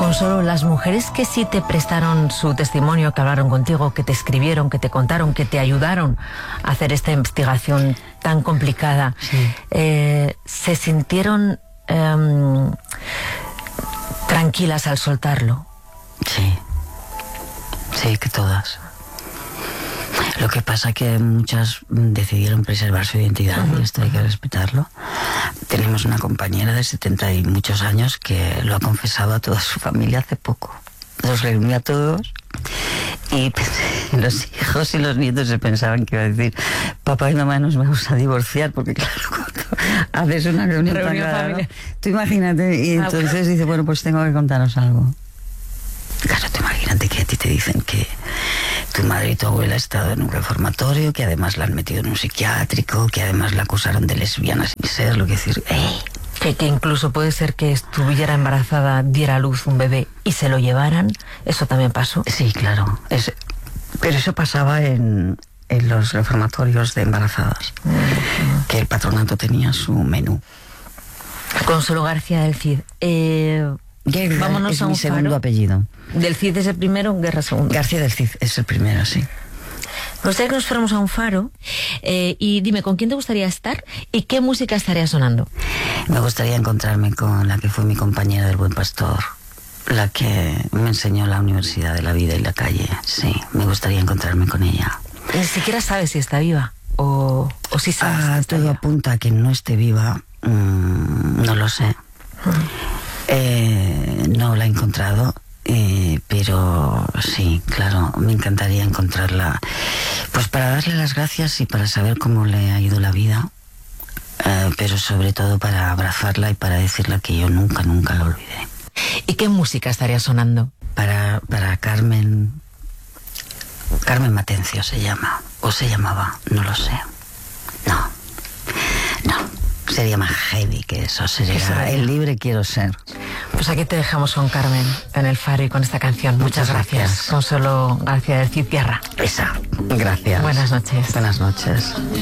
Consuelo, las mujeres que sí te prestaron su testimonio, que hablaron contigo, que te escribieron, que te contaron, que te ayudaron a hacer esta investigación tan complicada, sí. ¿Se sintieron tranquilas al soltarlo? Sí. Sí, que todas. Lo que pasa que muchas decidieron preservar su identidad, y esto hay que respetarlo. Tenemos una compañera de 70 y muchos años que lo ha confesado a toda su familia hace poco. Los reunió a todos y los hijos y los nietos se pensaban que iba a decir: papá y mamá, nos vamos a divorciar, porque claro, cuando haces una reunión tan rara, ¿no? Tú imagínate, y entonces dice: bueno, pues tengo que contaros algo. Claro, tú imagínate que a ti te dicen que tu madre y tu abuela han estado en un reformatorio, que además la han metido en un psiquiátrico, que además la acusaron de lesbiana sin ser, lo que decir, que incluso puede ser que estuviera embarazada, diera a luz un bebé y se lo llevaran. ¿Eso también pasó? Sí, claro. Pero eso pasaba en los reformatorios de embarazadas, que el patronato tenía su menú. Consuelo García del Cid. Vámonos es a un mi segundo faro. apellido. Del Cid es el primero, Guerra segundo. García del Cid es el primero, sí. Me gustaría que nos fuéramos a un faro y dime, ¿con quién te gustaría estar y qué música estaría sonando? Me gustaría encontrarme con la que fue mi compañera del Buen Pastor, la que me enseñó la universidad de la vida y la calle. Sí, me gustaría encontrarme con ella. Ni siquiera sabes si está viva o si sabes que está todo viva. apunta a que no esté viva. No lo sé. No la he encontrado, pero sí, claro, me encantaría encontrarla, pues para darle las gracias y para saber cómo le ha ido la vida, pero sobre todo para abrazarla y para decirle que yo nunca la olvidé. ¿Y qué música estaría sonando? Para Carmen Matencio se llama, o se llamaba, no lo sé. No, sería más heavy que eso, sería El libre quiero ser. Pues aquí te dejamos con Carmen en el faro y con esta canción. Muchas gracias. Consuelo García del Cid Guerra. Esa, gracias. Buenas noches. Buenas noches.